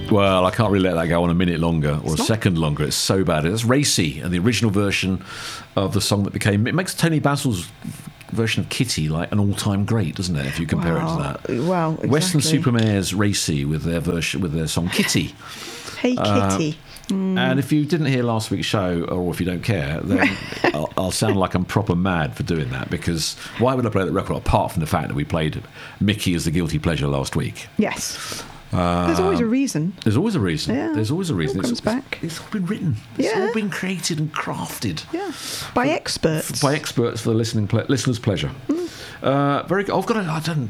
Well, I can't really let that go on a minute longer or a second longer. It's so bad. It's Racy, and the original version of the song that became... It makes Tony Basil's version of Kitty like an all-time great, doesn't it, if you compare it to that? Well, exactly. Western-super-Mare's Racy with their song Kitty. Hey, Kitty. And if you didn't hear last week's show, or if you don't care, then I'll sound like I'm proper mad for doing that, because why would I play that record apart from the fact that we played Mickey as the guilty pleasure last week? Yes. There's always a reason. There's always a reason. Yeah. There's always a reason. It all comes back. It's all been written. It's all been created and crafted. Yeah. By experts. By experts for the listener's pleasure. Very good. I've got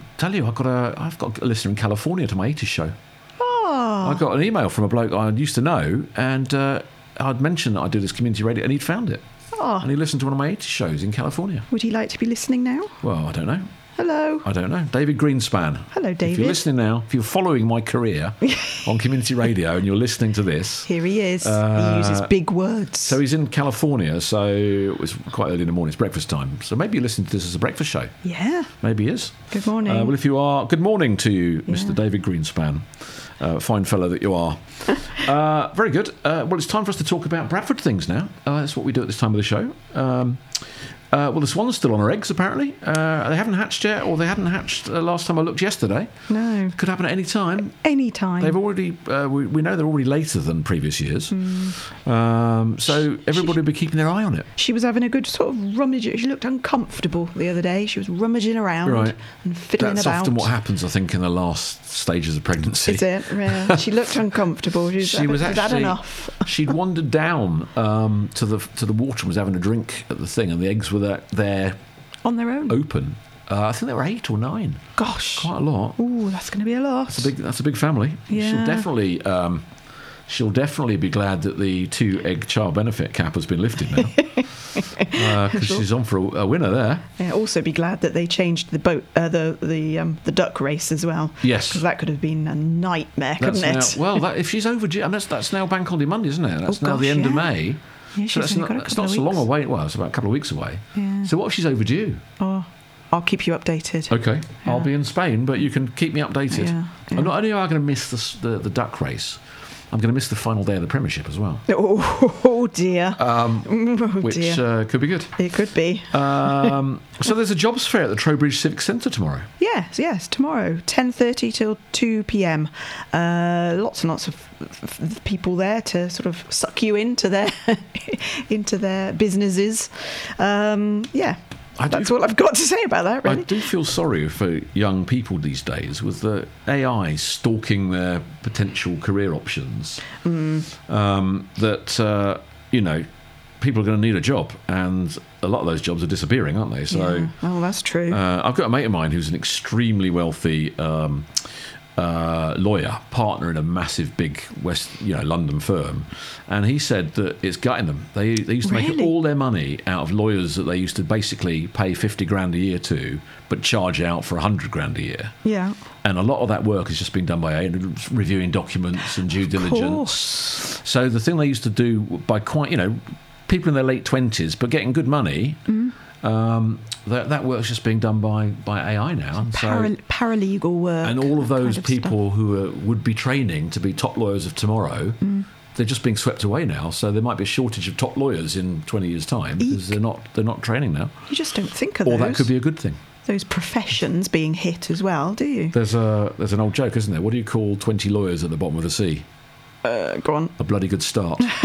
a listener in California to my 80s show. I got an email from a bloke I used to know, and I'd mentioned that I do this community radio, and he'd found it. And he listened to one of my 80s shows in California. Would he like to be listening now? Well, I don't know. Hello. I don't know. David Greenspan. Hello, David. If you're listening now, if you're following my career on community radio and you're listening to this... Here he is. He uses big words. So he's in California, so it was quite early in the morning. It's breakfast time. So maybe you're listening to this as a breakfast show. Yeah. Maybe he is. Good morning. Well, if you are... Good morning to you, Mr. David Greenspan. Fine fellow that you are. Very good. Well, it's time for us to talk about Bradford things now. That's what we do at this time of the show. Well, the swan's still on her eggs, apparently. They haven't hatched yet, or they hadn't hatched last time I looked yesterday. No. Could happen at any time. Any time. They've already... we know they're already later than previous years. So everybody will be keeping their eye on it. She was having a good sort of rummage. She looked uncomfortable the other day. She was rummaging around and fiddling That's about. That's often what happens, I think, in the last stages of pregnancy. Is it? Yeah. She looked uncomfortable. She was actually... had enough. She'd wandered down to the water and was having a drink at the thing, and the eggs were there on their own, open. I think there were 8 or 9. Gosh, quite a lot. Ooh, that's going to be a lot. That's a big family. Yeah. She'll definitely be glad that the 2-egg child benefit cap has been lifted now, because she's on for a winner there. Yeah, also be glad that they changed the boat, the duck race as well. Yes, because that could have been a nightmare, couldn't it? Well, if she's overdue, and that's now Bank Holiday Monday, isn't it? That's now the end of May. Yeah, so it's not so long away. Well, it's about a couple of weeks away. Yeah. So what if she's overdue? Oh, I'll keep you updated. Okay, yeah. I'll be in Spain, but you can keep me updated. Yeah. I'm not only am I going to miss the duck race, I'm going to miss the final day of the Premiership as well. Oh dear. Which could be good. It could be. So there's a jobs fair at the Trowbridge Civic Centre tomorrow. Yes, tomorrow, 10:30 till 2 p.m. Lots and lots of people there to sort of suck you into their businesses. That's all I've got to say about that, really. I do feel sorry for young people these days with the AI stalking their potential career options. People are going to need a job, and a lot of those jobs are disappearing, aren't they? So, that's true. I've got a mate of mine who's an extremely wealthy lawyer, partner in a massive big London firm, and he said that it's gutting them. They used to make all their money out of lawyers that they used to basically pay 50 grand a year to, but charge out for 100 grand a year. Yeah. And a lot of that work is just being done by AI, reviewing documents and due diligence. So the thing they used to do by people in their late 20s, but getting good money. That work's just being done by AI now. Paralegal work. And all of those people who would be training to be top lawyers of tomorrow, they're just being swept away now. So there might be a shortage of top lawyers in 20 years' time because they're not training now. You just don't think of those. Or that could be a good thing. Those professions being hit as well, do you? There's an old joke, isn't there? What do you call 20 lawyers at the bottom of the sea? Go on. A bloody good start. You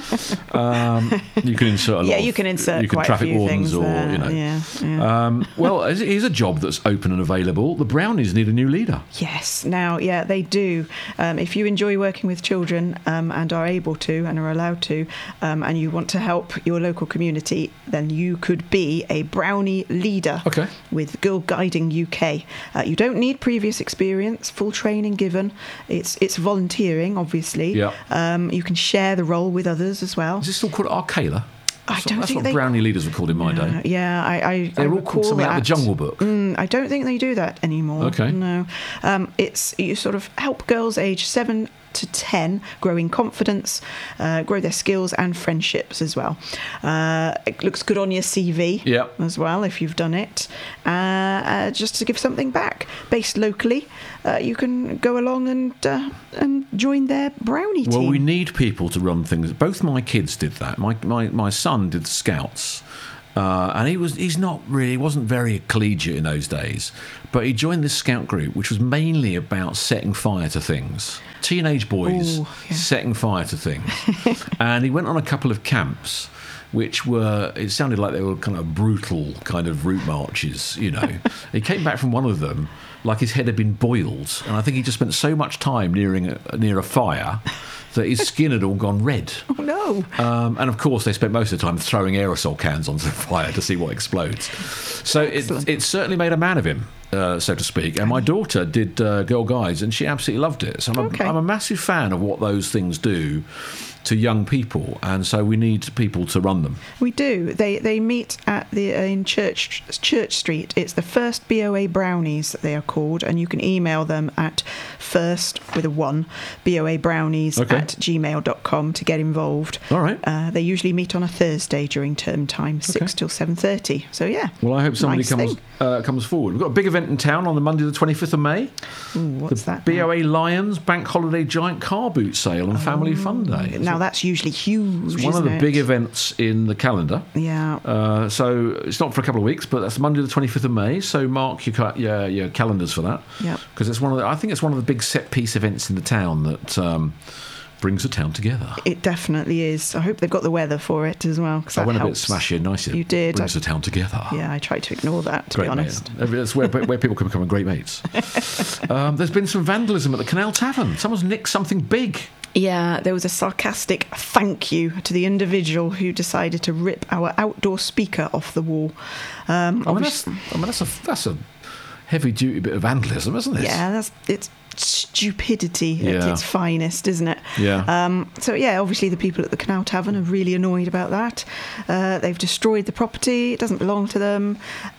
can insert a lot. You can insert quite traffic a few wardens, things or there. Well, here's a job that's open and available. The Brownies need a new leader. Yes, now, they do. If you enjoy working with children and are able to and are allowed to, and you want to help your local community, then you could be a Brownie leader. Okay. With Girl Guiding UK. You don't need previous experience. Full training given. It's volunteering, obviously. Yeah. You can share the role with others as well. Is this still called Arcala? That's what Brownie leaders were called in my day. Yeah, they were all called something out of the Jungle Book. I don't think they do that anymore. Okay. No. You sort of help girls aged 7 to 10, growing confidence, grow their skills and friendships as well. It looks good on your CV as well if you've done it. Just to give something back. Based locally, you can go along and join their brownie team. Well, we need people to run things. Both my kids did that. My son did the Scouts. And he wasn't very collegiate in those days, but he joined this scout group, which was mainly about setting fire to things. Teenage boys setting fire to things. And he went on a couple of camps, which it sounded like they were kind of brutal kind of route marches, you know. He came back from one of them like his head had been boiled, and I think he just spent so much time near a fire that his skin had all gone red. Oh, no. And, of course, they spent most of the time throwing aerosol cans onto the fire to see what explodes. So it certainly made a man of him, so to speak. And my daughter did Girl Guides, and she absolutely loved it. So I'm a massive fan of what those things do to young people, and so we need people to run them. We do. They meet in Church Street. It's the First BOA Brownies that they are called, and you can email them at first with a 1 boabrownies@gmail.com to get involved. All right. They usually meet on a Thursday during term time, 6 till 7:30. So yeah. Well, I hope somebody comes forward. We've got a big event in town on the Monday the 25th of May. Ooh, what's that? BOA Lions Bank Holiday Giant Car Boot Sale and Family Fun Day. Now that's usually huge. It's one of the big events in the calendar. Yeah. So it's not for a couple of weeks, but that's Monday the 25th of May. So mark your calendars for that. Yeah. Because I think it's one of the big set piece events in the town that brings the town together. It definitely is. I hope they've got the weather for it as well. I went a bit smashy and nice. You did. Brings the town together. Yeah, I tried to ignore that, to be honest. That's where people can become great mates. There's been some vandalism at the Canal Tavern. Someone's nicked something big. Yeah, there was a sarcastic thank you to the individual who decided to rip our outdoor speaker off the wall. That's a heavy-duty bit of vandalism, isn't it? Yeah, it's stupidity at its finest, isn't it? Yeah. So obviously the people at the Canal Tavern are really annoyed about that. They've destroyed the property. It doesn't belong to them.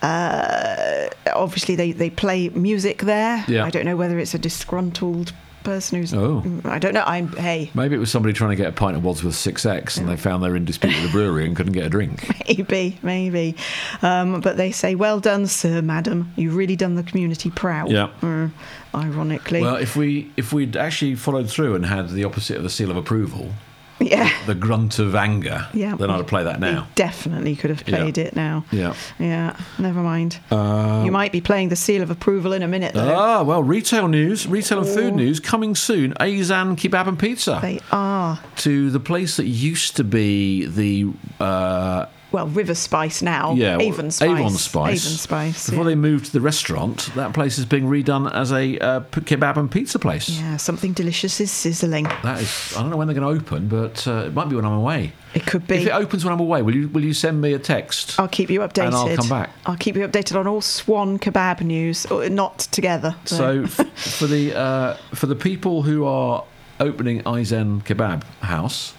Obviously they play music there. Yeah. I don't know whether it's a disgruntled person who's... I don't know. Maybe it was somebody trying to get a pint of Wadsworth 6X and they found they were in dispute with the brewery and couldn't get a drink. Maybe. But they say, well done, sir, madam. You've really done the community proud. Yeah. Ironically. Well, if we'd actually followed through and had the opposite of the seal of approval... Yeah. The grunt of anger. Yeah. Then I'd have played that now. You definitely could have played it now. Yeah. Yeah. Never mind. You might be playing the seal of approval in a minute, though. Well, retail and food news coming soon. Aizan Kebab and Pizza. They are. To the place that used to be the... River Spice now. Yeah, Avon Spice. Avon Spice. Before they moved to the restaurant, that place is being redone as a kebab and pizza place. Yeah, something delicious is sizzling. That is, I don't know when they're going to open, but it might be when I'm away. It could be. If it opens when I'm away, will you send me a text? I'll keep you updated. And I'll come back. I'll keep you updated on all Swan kebab news, not together. So for the people who are opening Aizan Kebab House...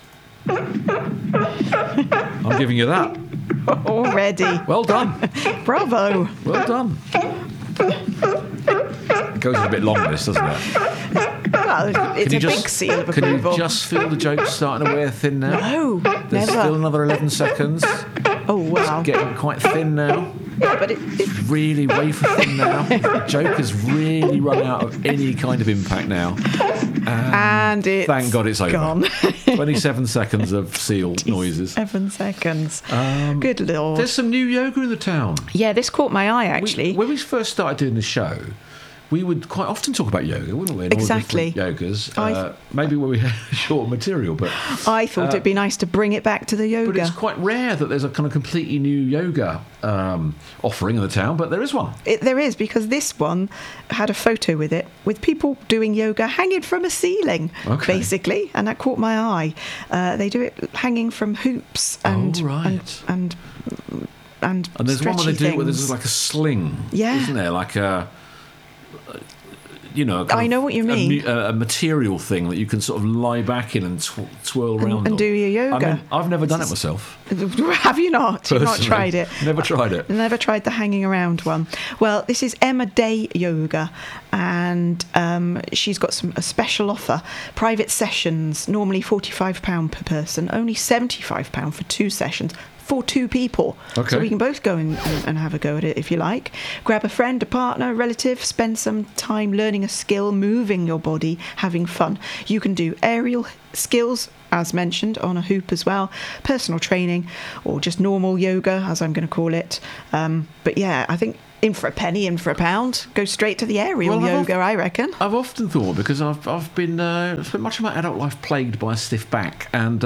I'm giving you that. Already. Well done. Bravo. Well done. It goes a bit long, this, doesn't it? Well, it's a big seal of approval. Can you just feel the jokes starting to wear thin now? No, There's never. still another 11 seconds. Oh, wow. It's getting quite thin now. Yeah, but it's really wafer thin now. The joke has really run out of any kind of impact now. And it's thank God it's over. Gone. 27 seconds of seal noises. 7 seconds. Good Lord. There's some new yoga in the town. Yeah, this caught my eye, actually. When we first started doing the show, we would quite often talk about yoga, wouldn't we? Exactly. Yogas. Maybe when we had short material, but... I thought it'd be nice to bring it back to the yoga. But it's quite rare that there's a kind of completely new yoga offering in the town, but there is one. There is, because this one had a photo with it, with people doing yoga hanging from a ceiling, basically, and that caught my eye. They do it hanging from hoops and there's one where they do it where there's like a sling, isn't there? Like a... I know what you mean. A material thing that you can sort of lie back in and twirl around and on. do your yoga. I mean, I've never done it myself. Have you not? You've not tried it? Never tried it. Never tried the hanging around one. Well, this is Emma Day Yoga, and she's got a special offer. Private sessions, normally £45 per person, only £75 for 2 sessions. For 2 people. Okay. So we can both go and have a go at it if you like. Grab a friend, a partner, a relative, spend some time learning a skill, moving your body, having fun. You can do aerial skills, as mentioned, on a hoop as well, personal training, or just normal yoga, as I'm going to call it. But yeah, I think in for a penny, in for a pound, go straight to the aerial yoga, I reckon. I've often thought, because I've been spent much of my adult life plagued by a stiff back, and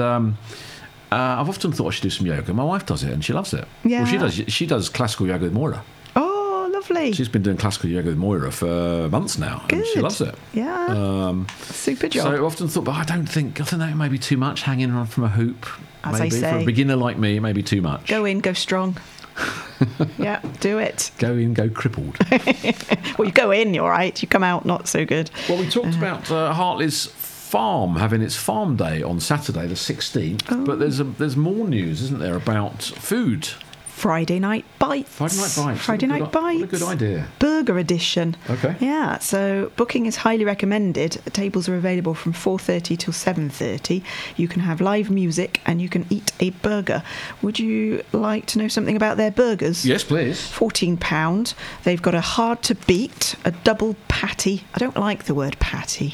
I've often thought I should do some yoga. My wife does it, and she loves it. Yeah. Well, she does classical yoga with Moira. Oh, lovely. She's been doing classical yoga with Moira for months now, and she loves it. Yeah. Super job. So I often thought, but I think that may be too much, hanging on from a hoop. As maybe I say. For a beginner like me, it may be too much. Go in, go strong. Yeah, do it. Go in, go crippled. Well, you go in, you're all right. You come out not so good. Well, we talked about Hartley's Farm having its farm day on Saturday the 16th, but there's more news, isn't there, about food? Friday Night Bites. Friday Night Bites. What a good idea. Burger edition. Okay. Yeah, so booking is highly recommended. Tables are available from 4:30 till 7:30. You can have live music and you can eat a burger. Would you like to know something about their burgers? Yes, please. £14. They've got a hard to beat, a double patty. I don't like the word patty.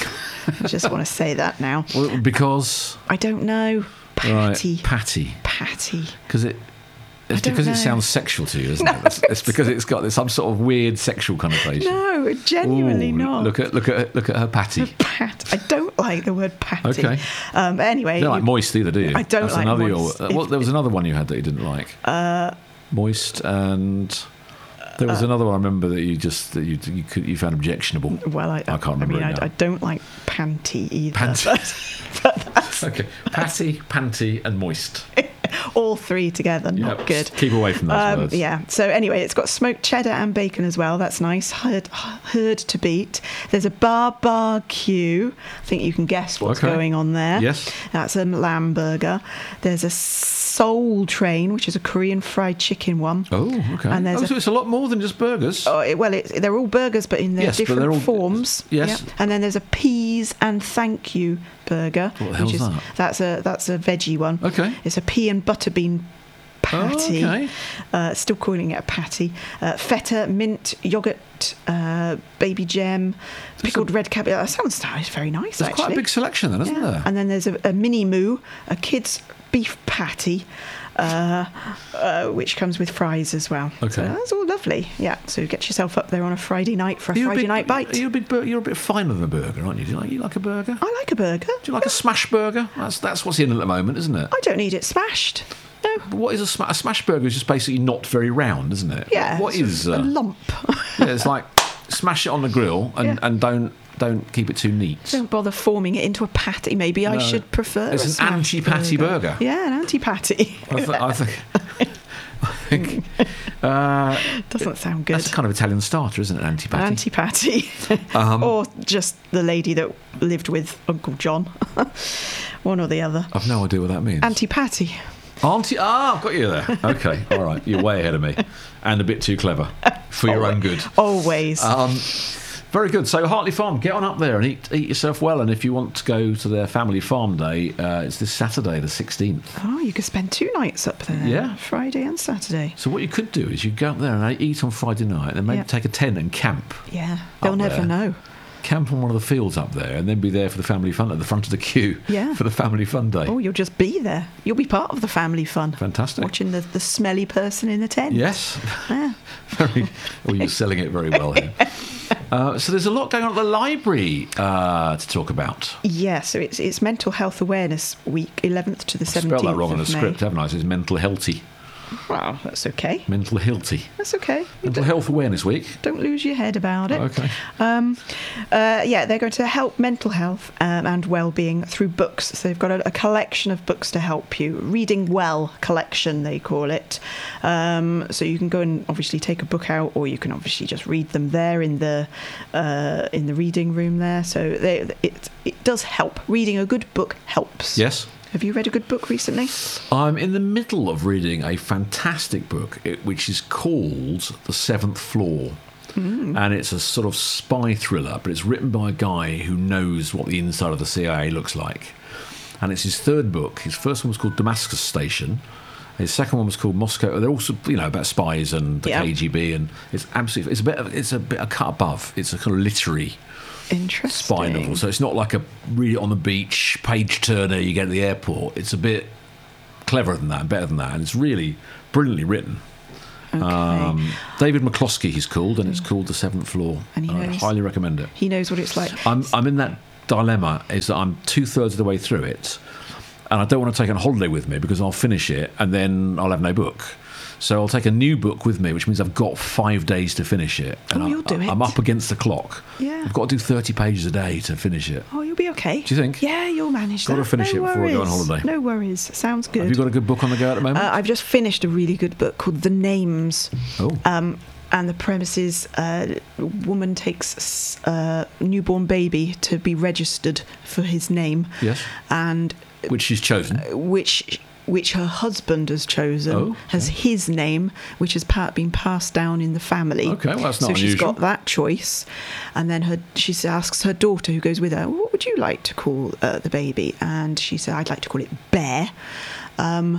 I just want to say that now. Well, because I don't know. Patty. Right, patty. Because it sounds sexual to you, isn't it? It's because it's got some sort of weird sexual connotation. No, genuinely not. Look at her patty. I don't like the word patty. Okay. But anyway, you don't like moist either, do you? I don't like moist. Well, there was another one you had that you didn't like. Moist, and there was another one I remember that you found objectionable. Well, I can't remember. I don't like panty either. Panty. But that's Okay, patty, panty, and moist. all 3 together, not good. Keep away from those words. Yeah. So anyway, it's got smoked cheddar and bacon as well. That's nice. Hard to beat. There's a barbecue. I think you can guess what's going on there. Yes. That's a lamb burger. There's a Soul Train, which is a Korean fried chicken one. Oh, okay. And there's so it's a lot more than just burgers. They're all burgers, but in their different forms. Yes. Yeah. And then there's a peas and thank you burger. What the hell's that? That's a veggie one. Okay. It's a pea and butter bean patty. Oh, okay. Still calling it a patty. Feta, mint, yoghurt, baby gem, pickled red cabbage. That sounds very nice, There's actually. quite a big selection then, isn't there? And then there's a mini moo, a kid's beef patty, which comes with fries as well. Okay. So that's all lovely. Yeah, so get yourself up there on a Friday night for a Friday night bite. You're a bit finer than a burger, aren't you? Do you like a burger? I like a burger. Do you like a smash burger? That's what's in at the moment, isn't it? I don't need it smashed. No. But what is a smash burger? Is just basically not very round, isn't it? Yeah. What is a lump? Yeah, it's like smash it on the grill and don't keep it too neat. Don't bother forming it into a patty. Maybe I should prefer. It's an anti-patty burger. Yeah, an anti-patty. I think. Doesn't sound good. That's a kind of Italian starter, isn't it? Anti-patty. Anti-patty. Or just the lady that lived with Uncle John. One or the other. I've no idea what that means. Anti-patty. I've got you there. Okay, all right. You're way ahead of me. And a bit too clever for your own good. Always. Very good. So Hartley Farm, get on up there and eat yourself well. And if you want to go to their family farm day, it's this Saturday, the 16th. Oh, you could spend 2 nights up there. Yeah. Friday and Saturday. So what you could do is you go up there and eat on Friday night, and then maybe take a tent and camp. Yeah, they'll never know. Camp on one of the fields up there, and then be there for the family fun at the front of the queue. Yeah. For the family fun day. Oh, you'll just be there. You'll be part of the family fun. Fantastic. Watching the smelly person in the tent. Yes. Yeah. You're selling it very well here. So there's a lot going on at the library to talk about. Yeah, so it's Mental Health Awareness Week, 11th to the 17th. I spelled that wrong on the May. script, haven't I? So it's mental healthy. Well, that's okay. Mental healthy. That's okay. Mental Health Awareness Week. Don't lose your head about it. Okay. They're going to help mental health and well-being through books. So they've got a collection of books to help you. Reading Well collection, they call it. So you can go and obviously take a book out, or you can obviously just read them there in the reading room there. So it does help. Reading a good book helps. Yes. Have you read a good book recently? I'm in the middle of reading a fantastic book, which is called The Seventh Floor. And it's a sort of spy thriller, but it's written by a guy who knows what the inside of the CIA looks like. And it's his third book. His first one was called Damascus Station. His second one was called Moscow. They're also, about spies and the KGB, and it's a bit a cut above. It's a kind of literary spy novel. So it's not like a read it on the beach, page turner you get at the airport. It's a bit cleverer than that, better than that, and it's really brilliantly written. Okay. David McCloskey he's called, and it's called The Seventh Floor. And I highly recommend it. He knows what it's like. I'm in that dilemma, is that I'm 2/3 of the way through it, and I don't want to take a holiday with me because I'll finish it and then I'll have no book. So I'll take a new book with me, which means I've got 5 days to finish it. And you'll do it. I'm up against the clock. Yeah. I've got to do 30 pages a day to finish it. Oh, you'll be okay. Do you think? Yeah, you'll manage that. Got to finish it before I go on holiday. No worries. Sounds good. Have you got a good book on the go at the moment? I've just finished a really good book called The Names. Oh. And the premise is a woman takes a newborn baby to be registered for his name. Yes. And which she's chosen. Which her husband has chosen as his name, which has been passed down in the family. Okay, well, that's not unusual. So she's got that choice. And then she asks her daughter, who goes with her, what would you like to call the baby? And she said, I'd like to call it Bear. And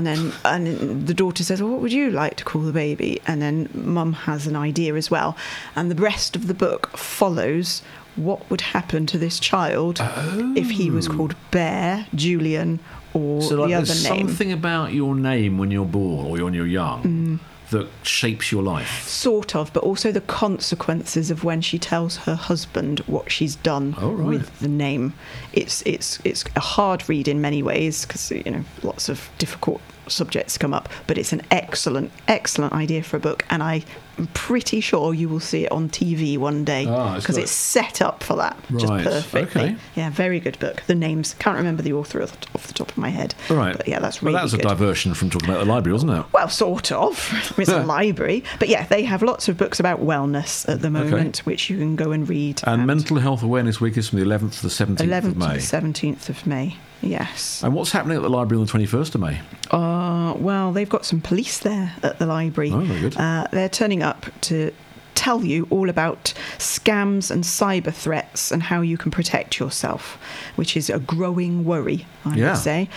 the daughter says, well, what would you like to call the baby? And then Mum has an idea as well. And the rest of the book follows what would happen to this child if he was called Bear, Julian, or the other name. There's something about your name when you're born or when you're young that shapes your life. Sort of, but also the consequences of when she tells her husband what she's done with the name. It's a hard read in many ways because lots of difficult subjects come up, but it's an excellent idea for a book, and I'm pretty sure you will see it on TV one day because it's set up for that just perfectly. Okay. Yeah, very good book. The names, can't remember the author off the top of my head. Right. But yeah, that's really good. Well, that was a diversion from talking about the library, wasn't it? Well, sort of. It's a library. But yeah, they have lots of books about wellness at the moment, which you can go and read. And Mental Health Awareness Week is from the 11th to the 17th of May. 11th to the 17th of May. Yes. And what's happening at the library on the 21st of May? Well, they've got some police there at the library. Oh, very good. They're turning up to tell you all about scams and cyber threats and how you can protect yourself, which is a growing worry, I would say.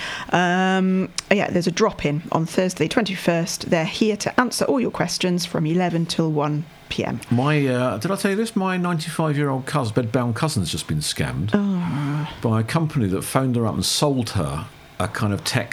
There's a drop-in on Thursday, 21st. They're here to answer all your questions from 11 till 1 p.m. Did I tell you this? My 95-year-old bedbound cousin's just been scammed by a company that phoned her up and sold her a kind of tech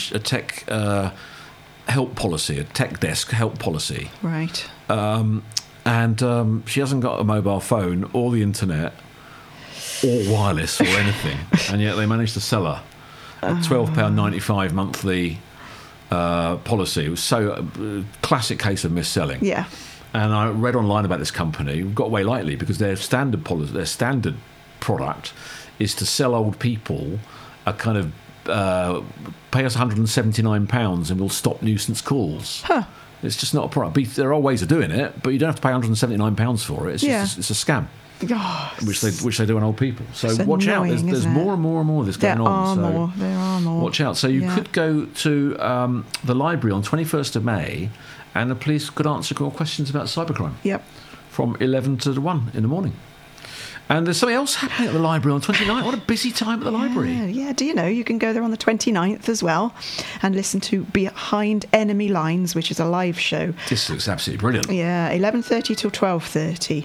help policy, a tech desk help policy. Right. And she hasn't got a mobile phone or the internet or wireless or anything, and yet they managed to sell her a £12.95 monthly policy. It was so classic case of mis-selling. Yeah. And I read online about this company. Got away lightly because their standard product is to sell old people a kind of pay us £179 and we'll stop nuisance calls. Huh. It's just not a product. There are ways of doing it, but you don't have to pay £179 for it. It's a scam. Which they do on old people. So it's watch annoying, out. There's more and more and more of this going on. There are more. Watch out. So you could go to the library on 21st of May, and the police could answer your questions about cybercrime. Yep. From 11 to 1 in the morning. And there's something else happening at the library on 29th. What a busy time at the library. Yeah, do you know, you can go there on the 29th as well and listen to Behind Enemy Lines, which is a live show. This looks absolutely brilliant. Yeah, 11:30 till 12:30.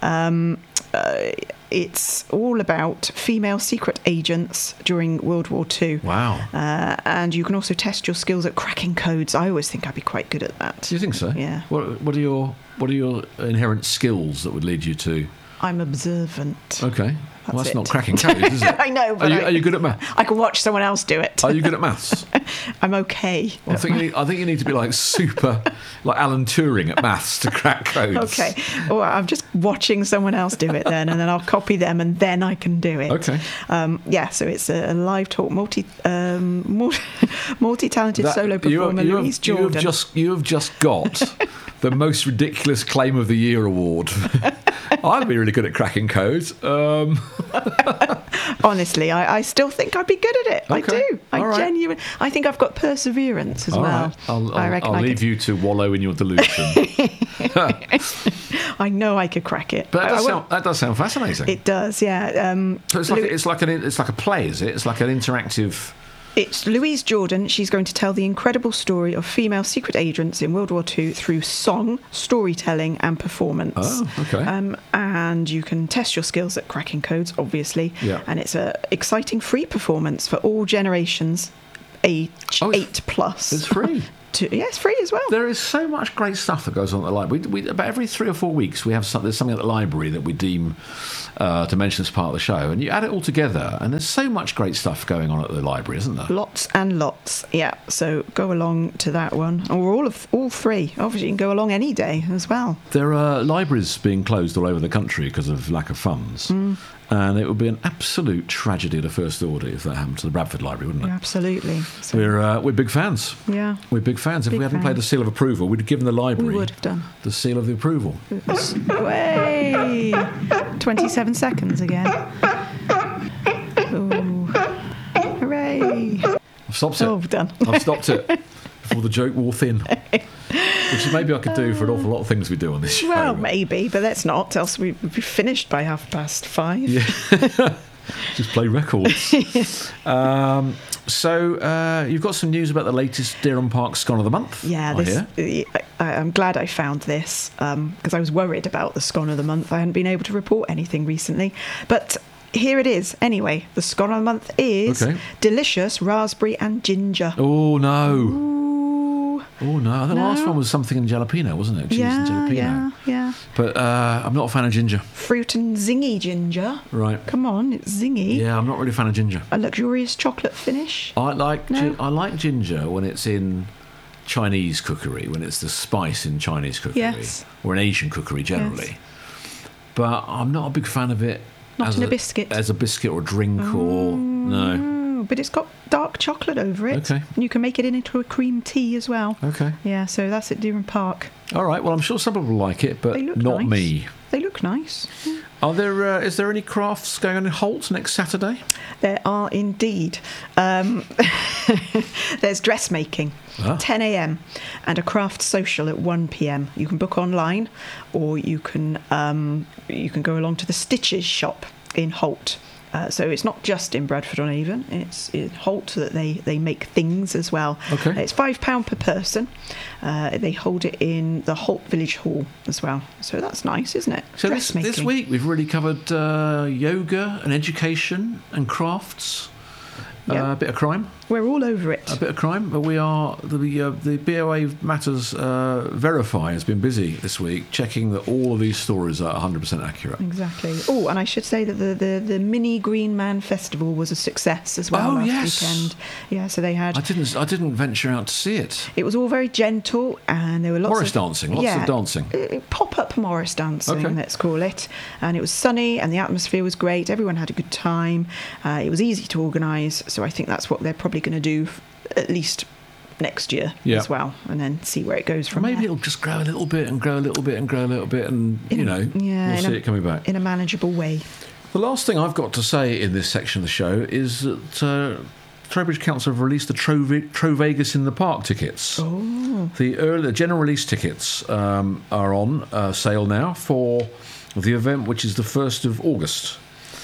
It's all about female secret agents during World War II. Wow. And you can also test your skills at cracking codes. I always think I'd be quite good at that. Do you think so? Yeah. What are your inherent skills that would lead you to... I'm observant. Okay. That's not cracking codes, is it? I know, but are you good at maths? I can watch someone else do it. Are you good at maths? I'm okay. I think you need to be like super, like Alan Turing at maths to crack codes. Okay. Well, I'm just watching someone else do it then, and then I'll copy them, and then I can do it. Okay. So it's a live talk, multi-talented solo performer, Louise Jordan. You have just got the most ridiculous claim of the year award. I'd be really good at cracking codes. Honestly, I still think I'd be good at it. Okay. I do. Genuinely. I think I've got perseverance as well. Right. I'll leave you to wallow in your delusion. I know I could crack it. But that does sound fascinating. It does, yeah. So it's like a play, is it? It's like an interactive. It's Louise Jordan. She's going to tell the incredible story of female secret agents in World War II through song, storytelling, and performance. Oh, okay. And you can test your skills at cracking codes, obviously. Yeah. And it's an exciting free performance for all generations, age 8+. It's free. It's free as well. There is so much great stuff that goes on at the library. We about every 3 or 4 weeks, there's something at the library that we deem to mention as part of the show. And you add it all together, and there's so much great stuff going on at the library, isn't there? Lots and lots, yeah. So go along to that one. Or all three. Obviously, you can go along any day as well. There are libraries being closed all over the country because of lack of funds. And it would be an absolute tragedy to first order if that happened to the Bradford Library, wouldn't it? Yeah, absolutely. So, we're big fans. Yeah. We're big fans. If we hadn't played the seal of approval, we'd have given the library we would have done the seal of the approval. Way 27 seconds again. Ooh. Hooray. I've stopped it. Oh, done. I've stopped it before the joke wore thin. Which is maybe I could do for an awful lot of things we do on this show. Well, maybe, but let's not, else we'd be finished by 5:30. Yeah. Just play records. So you've got some news about the latest Dereham Park Scone of the Month. Yeah, I'm glad I found this because I was worried about the Scone of the Month. I hadn't been able to report anything recently, but here it is. Anyway, the Scone of the Month is delicious raspberry and ginger. Oh no! Ooh. Oh no! The last one was something in jalapeno, wasn't it? Cheese and jalapeno. Yeah. But I'm not a fan of ginger. Fruit and zingy ginger. Right. Come on, it's zingy. Yeah, I'm not really a fan of ginger. A luxurious chocolate finish. I like ginger when it's in Chinese cookery, when it's the spice in Chinese cookery, or in Asian cookery generally. Yes. But I'm not a big fan of it. Not in a biscuit. As a biscuit or a drink or no. But it's got dark chocolate over it. Okay. And you can make it into a cream tea as well. Okay. Yeah, so that's at Dereham Park. All right. Well, I'm sure some people like it, but not nice. Me. They look nice. Is there any crafts going on in Holt next Saturday? There are indeed. There's dressmaking, 10 a.m, and a craft social at 1 p.m. You can book online, or you can go along to the Stitches shop in Holt. So it's not just in Bradford-on-Avon, it's in Holt that they make things as well. Okay. It's £5 per person. They hold it in the Holt Village Hall as well. So that's nice, isn't it? So this week we've really covered yoga and education and crafts. A bit of crime. We're all over it. A bit of crime, but we are the BOA Matters Verify has been busy this week checking that all of these stories are 100% accurate. Exactly. Oh, and I should say that the Mini Green Man Festival was a success as well last weekend. Yeah, so they had. I didn't venture out to see it. It was all very gentle, and there were lots of dancing. Pop-up Morris dancing, let's call it. And it was sunny, and the atmosphere was great. Everyone had a good time. It was easy to organise, so I think that's what they're probably going to do at least next year as well, and then see where it goes from there. Maybe it'll just grow a little bit and grow a little bit and grow a little bit, and we'll see it coming back in a manageable way. The last thing I've got to say in this section of the show is that Trowbridge Council have released the Trovegas in the Park tickets. Oh. The general release tickets are on sale now for the event, which is the 1st of August.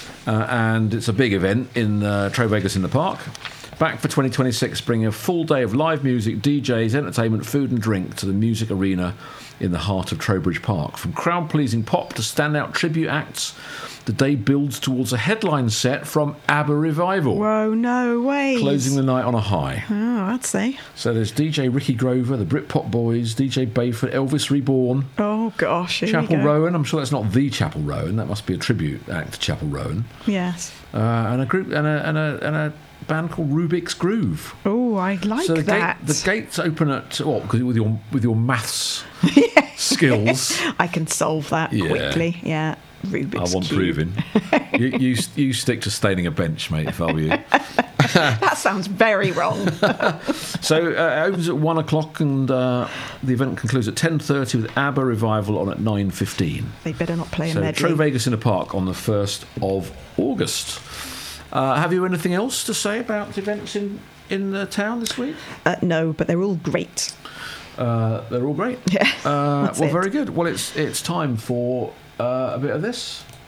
And it's a big event in Trovegas in the Park. Back for 2026, bringing a full day of live music, DJs, entertainment, food and drink to the music arena in the heart of Trowbridge Park. From crowd-pleasing pop to standout tribute acts, the day builds towards a headline set from ABBA Revival. Whoa, no way. Closing the night on a high. Oh, I'd say. So there's DJ Ricky Grover, the Britpop Boys, DJ Bayford, Elvis Reborn. Oh, gosh. Chapel Rowan. I'm sure that's not the Chapel Rowan. That must be a tribute act to Chapel Rowan. Yes. And a group and a band called Rubik's Groove. Oh, Oh, I like so that. The gates open at what? Because with your maths skills, I can solve that quickly. Yeah, Rubik's I want Cube. proving. you stick to staining a bench, mate. If I were you. That sounds very wrong. So it opens at 1:00 and the event concludes at 10:30 with ABBA Revival on at 9:15. They better not play a So medley. Tro Vegas in the Park on the 1st of August. Have you anything else to say about events in the town this week? No, but they're all great. They're all great. Yeah. Well, it. very good. Well, it's time for a bit of this.